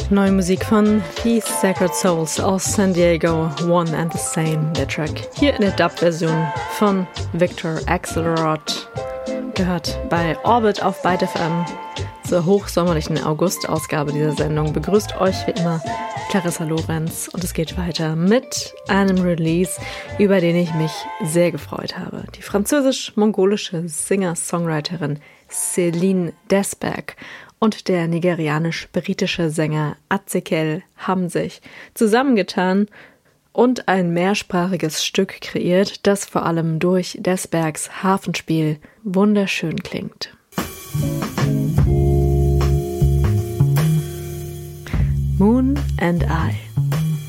Neue Musik von Peace Sacred Souls aus San Diego, One and the Same, der Track. Hier in der Dub-Version von Victor Axelrod. Gehört bei Orbit auf Byte FM. Zur hochsommerlichen August-Ausgabe dieser Sendung begrüßt euch wie immer Clarissa Lorenz und es geht weiter mit einem Release, über den ich mich sehr gefreut habe. Die französisch-mongolische Singer-Songwriterin Céline Desberg und der nigerianisch-britische Sänger Atzekel haben sich zusammengetan und ein mehrsprachiges Stück kreiert, das vor allem durch Desbergs Harfenspiel wunderschön klingt. Moon and I.